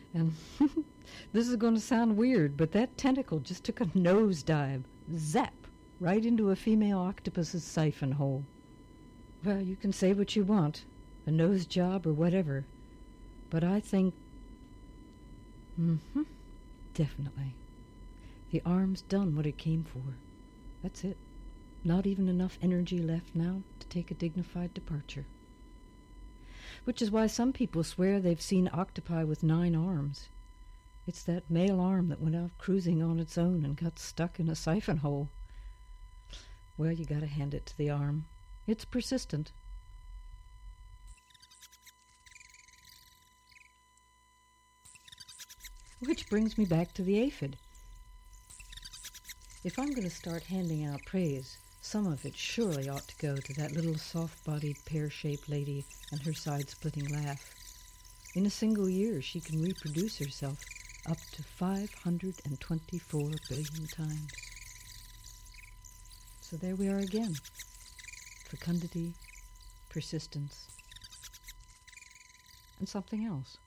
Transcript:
And this is going to sound weird, but that tentacle just took a nosedive, zap, right into a female octopus's siphon hole. Well, you can say what you want, a nose job or whatever, but I think, definitely, the arm's done what it came for. That's it. Not even enough energy left now to take a dignified departure. Which is why some people swear they've seen octopi with 9 arms. It's that male arm that went out cruising on its own and got stuck in a siphon hole. Well, you gotta hand it to the arm. It's persistent. Which brings me back to the aphid. If I'm going to start handing out praise, some of it surely ought to go to that little soft-bodied, pear-shaped lady and her side-splitting laugh. In a single year, she can reproduce herself up to 524 billion times. So there we are again. Fecundity, persistence, and something else.